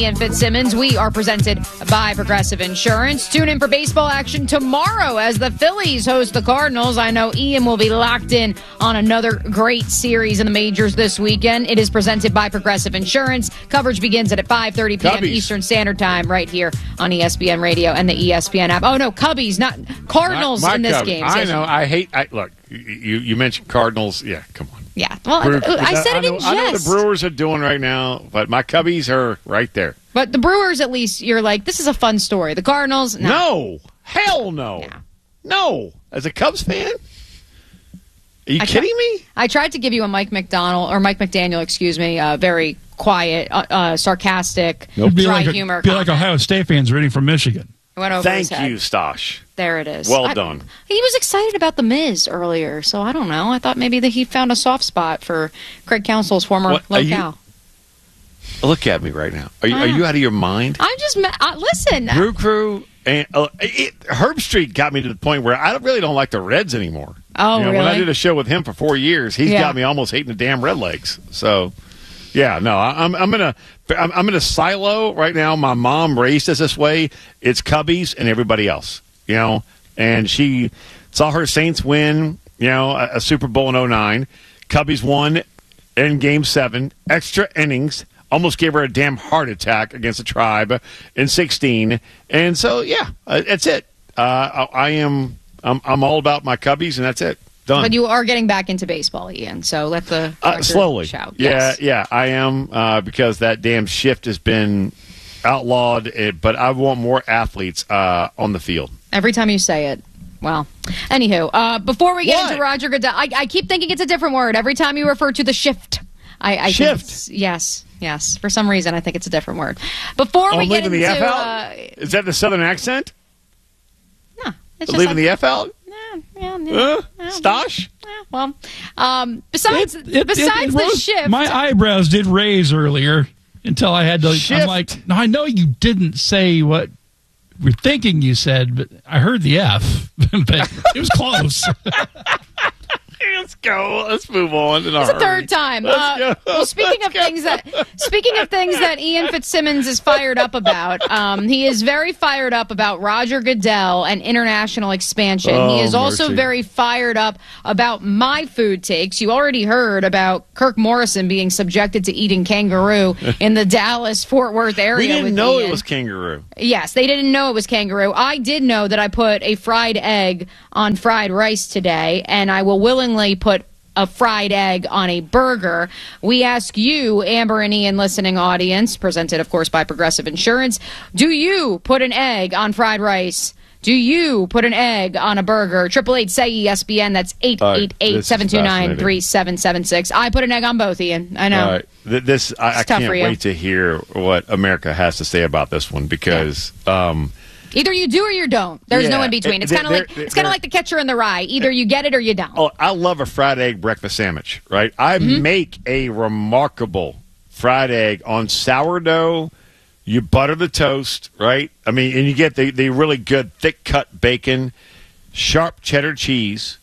Ian Fitzsimmons. We are presented by Progressive Insurance. Tune in for baseball action tomorrow as the Phillies host the Cardinals. I know Ian will be locked in on another great series in the majors this weekend. It is presented by Progressive Insurance. Coverage begins at 5:30 p.m. Cubbies. Eastern Standard Time right here on ESPN Radio and the ESPN app. Oh, no, Cubbies, not Cardinals My in this Cubs. game. I know. Look, you mentioned Cardinals. Yeah, come on. Yeah, well, I said it in jest. I know what the Brewers are doing right now, but my Cubbies are right there. But the Brewers, at least, you're like, this is a fun story. The Cardinals, no. Hell no. Yeah. No. As a Cubs fan? Are you kidding me? I tried to give you a Mike McDaniel, excuse me, very quiet, sarcastic, dry humor. Be like Ohio State fans rooting for Michigan. Went over his Thank head. you, Stosh. There it is. Well done. He was excited about The Miz earlier, so I don't know. I thought maybe that he found a soft spot for Craig Counsell's former locale. Look at me right now. Are you out of your mind? I'm just listen. Brew Crew and Herb Street got me to the point where I really don't like the Reds anymore. Oh, really? When I did a show with him for 4 years, he's got me almost hating the damn Redlegs. So, yeah, no, I'm gonna silo right now. My mom raised us this way. It's Cubbies and everybody else, And she saw her Saints win, a Super Bowl in 2009. Cubbies won in Game 7, extra innings. Almost gave her a damn heart attack against the Tribe in 2016. And so, yeah, that's it. I'm all about my Cubbies, and that's it. Done. But you are getting back into baseball, Ian. So let the slowly shout. Yeah, yeah, I am because that damn shift has been outlawed. But I want more athletes on the field. Every time you say it. Well, anywho, before we get into Roger Goodell, I keep thinking it's a different word every time you refer to the shift. I shift. Yes. For some reason, I think it's a different word. Before we get into the F out? Is that the Southern accent? No, it's just leaving the F out. Stosh? Well, besides the shift, my eyebrows did raise earlier until I had to. Shift. I'm like, no, I know you didn't say what we're thinking you said, but I heard the F, but it was close. Let's go. Let's move on. It's the third time. Well, speaking of things that Ian Fitzsimmons is fired up about, he is very fired up about Roger Goodell and international expansion. He is also very fired up about my food takes. You already heard about Kirk Morrison being subjected to eating kangaroo in the Dallas-Fort Worth area. We didn't know it was kangaroo. Yes, they didn't know it was kangaroo. I did know that I put a fried egg on fried rice today, and I will willingly put a fried egg on a burger. We ask you, Amber and Ian listening audience, presented, of course, by Progressive Insurance, do you put an egg on fried rice? Do you put an egg on a burger? 888-SAY-ESPN. That's 888-729-3776. I put an egg on both, Ian. I know. All right. I can't wait to hear what America has to say about this one because either you do or you don't. There's no in between. It's kind of like the catcher in the rye. Either you get it or you don't. Oh, I love a fried egg breakfast sandwich, right? I make a remarkable fried egg on sourdough. You butter the toast, right? I mean, and you get the really good thick-cut bacon, sharp cheddar cheese,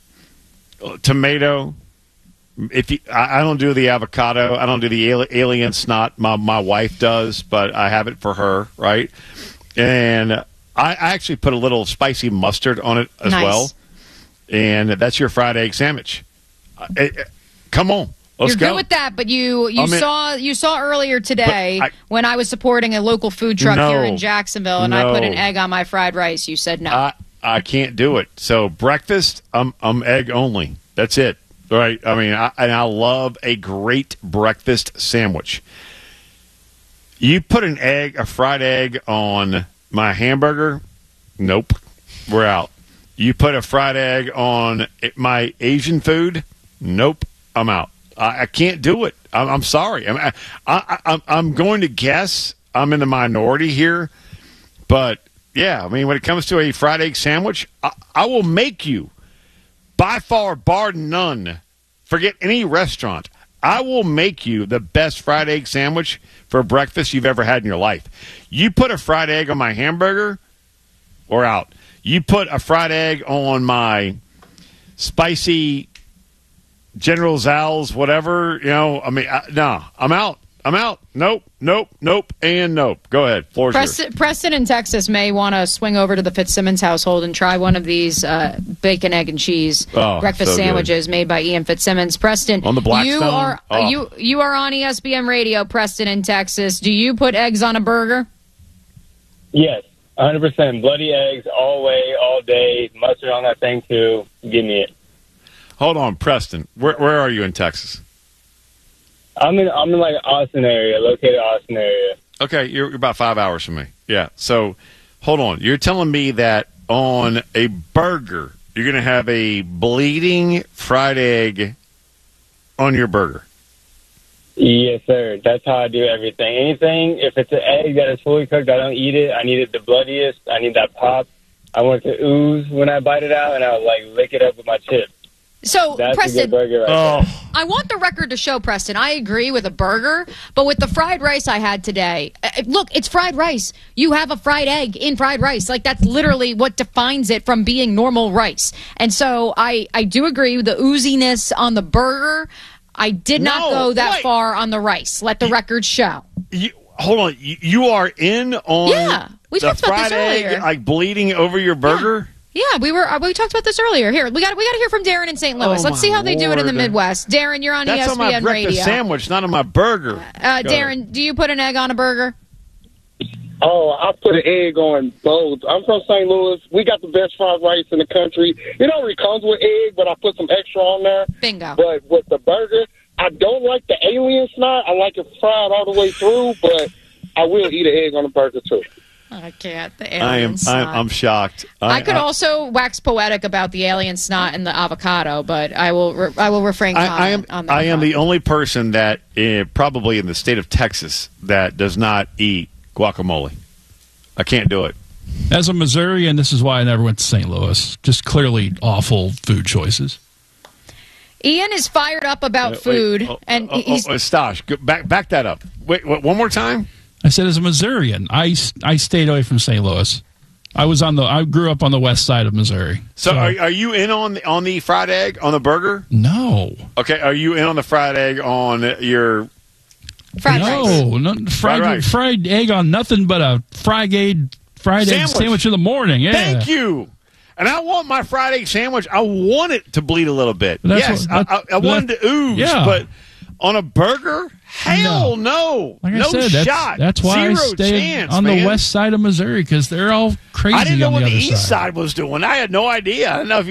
tomato. I don't do the avocado. I don't do the alien snot. My wife does, but I have it for her, right? And I actually put a little spicy mustard on it as well. And that's your fried egg sandwich. Come on. Let's go. You're good with that, but you saw earlier today when I was supporting a local food truck here in Jacksonville, and I put an egg on my fried rice. You said no. I can't do it. So breakfast, I'm egg only. That's it. Right? I mean, I love a great breakfast sandwich. You put a fried egg on my hamburger? Nope. We're out. You put a fried egg on my Asian food? Nope. I'm out. I can't do it. I'm sorry. I'm going to guess I'm in the minority here. But, yeah, I mean, when it comes to a fried egg sandwich, I will make you, by far, bar none, forget any restaurant, I will make you the best fried egg sandwich for breakfast you've ever had in your life. You put a fried egg on my hamburger, we're out. You put a fried egg on my spicy General Zal's, whatever, no, I'm out. I'm out. Nope, and nope. Go ahead. Floor's yours. Preston in Texas may want to swing over to the Fitzsimmons household and try one of these bacon, egg, and cheese breakfast sandwiches made by Ian Fitzsimmons. Preston, on the Blackstone. You are on ESPN Radio, Preston in Texas. Do you put eggs on a burger? Yes, 100%. Bloody eggs all way, all day. Mustard on that thing too. Give me it. Hold on, Preston. Where are you in Texas? I'm in like Austin area, located Austin area. Okay, you're about 5 hours from me. Yeah. So, hold on. You're telling me that on a burger, you're going to have a bleeding fried egg on your burger? Yes, sir. That's how I do everything. Anything, if it's an egg that is fully cooked, I don't eat it. I need it the bloodiest. I need that pop. I want it to ooze when I bite it out, and I'll lick it up with my chips. So, that's Preston, a good burger right there. I want the record to show, Preston, I agree with a burger, but with the fried rice I had today, look, it's fried rice. You have a fried egg in fried rice. That's literally what defines it from being normal rice. And so I do agree with the ooziness on the burger. I did not go that far on the rice. Let the record show. Hold on. You are in on we the talked about fried this earlier. egg bleeding over your burger? Yeah, we talked about this earlier. Here, we got to hear from Darren in St. Louis. Let's see how they do it in the Midwest. Darren, you're on That's ESPN on my breakfast Radio. sandwich, not on my burger. Darren, do you put an egg on a burger? Oh, I put an egg on both. I'm from St. Louis. We got the best fried rice in the country. It already comes with egg, but I put some extra on there. Bingo. But with the burger, I don't like the alien snot. I like it fried all the way through, but I will eat an egg on the burger too. I can't. The alien snot. I'm shocked. I could also wax poetic about the alien snot and the avocado, but I will refrain comment on that. I am the only person that probably in the state of Texas that does not eat guacamole. I can't do it. As a Missourian, this is why I never went to St. Louis. Just clearly awful food choices. Ian is fired up about food, and he's Stash, back that up. Wait, one more time. I said, as a Missourian, I stayed away from St. Louis. I grew up on the west side of Missouri. So are you in on the fried egg on the burger? No. Okay, are you in on the fried egg on your fried rice? No, fried egg on nothing but a fried egg sandwich in the morning. Yeah. Thank you. And I want my fried egg sandwich. I want it to bleed a little bit. I want it to ooze. Yeah. But on a burger, hell no. Like no I said, shot. That's why Zero I stayed chance, on man. the west side of Missouri, because they're all crazy. I didn't know on what the the other east side side was doing. I had no idea. I didn't know if